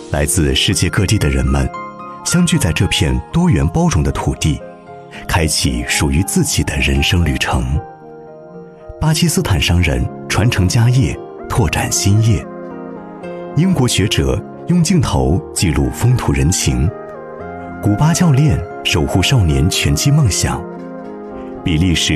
来自世界各地的人们相聚在这片多元包容的土地，开启属于自己的人生旅程。巴基斯坦商人传承家业，拓展新业。英国学者用镜头记录风土人情。古巴教练守护少年拳击梦想。比利时